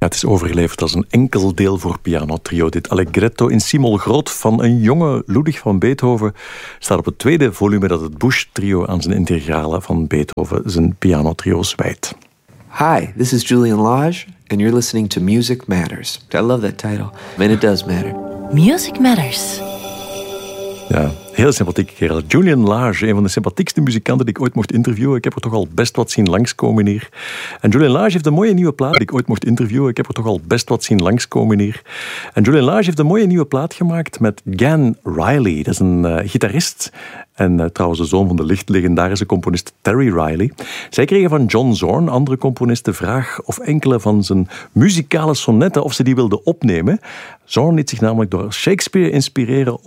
het is overgeleverd als een enkel deel voor pianotrio. Dit Allegretto in si-mol groot van een jonge Ludwig van Beethoven staat op het tweede volume dat het Busch-trio aan zijn integrale van Beethoven zijn pianotrio's wijdt. Hi, this is Julian Lage, and you're listening to Music Matters. I love that title, and it does matter. Music Matters. Ja, heel sympathieke kerel. Julian Lage, een van de sympathiekste muzikanten die ik ooit mocht interviewen. Ik heb er toch al best wat zien langskomen hier. En Julian Lage heeft een mooie nieuwe plaat die ik ooit mocht interviewen. Ik heb er toch al best wat zien langskomen hier. En Julian Lage heeft een mooie nieuwe plaat gemaakt met Gan Riley. Dat is een gitarist en trouwens de zoon van de legendarische componist Terry Riley. Zij kregen van John Zorn, andere componist, de vraag of enkele van zijn muzikale sonnetten of ze die wilden opnemen. Zorn liet zich namelijk door Shakespeare inspireren